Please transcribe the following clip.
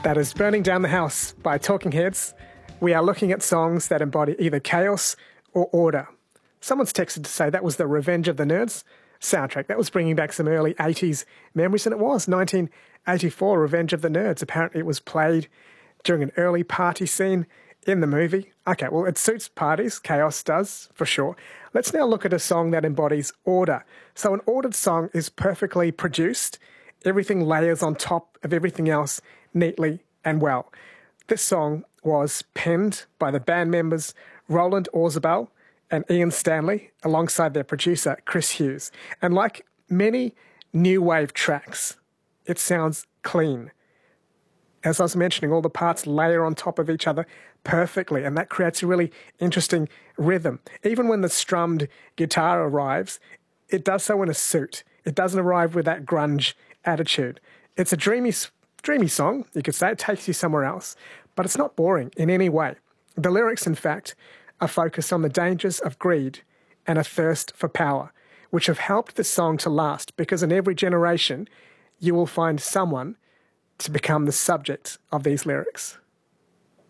That is Burning Down the House by Talking Heads. We are looking at songs that embody either chaos or order. Someone's texted to say that was the Revenge of the Nerds soundtrack. That was bringing back some early 80s memories, and it was 1984, Revenge of the Nerds. Apparently it was played during an early party scene in the movie. Okay, well, it suits parties. Chaos does, for sure. Let's now look at a song that embodies order. So an ordered song is perfectly produced. Everything layers on top of everything else neatly and well. This song was penned by the band members Roland Orzabal and Ian Stanley alongside their producer Chris Hughes. And like many new wave tracks, it sounds clean. As I was mentioning, all the parts layer on top of each other perfectly, and that creates a really interesting rhythm. Even when the strummed guitar arrives, it does so in a suit. It doesn't arrive with that grunge attitude. It's a dreamy song, you could say. It takes you somewhere else, but it's not boring in any way. The lyrics, in fact, are focused on the dangers of greed and a thirst for power, which have helped this song to last, because in every generation, you will find someone to become the subject of these lyrics.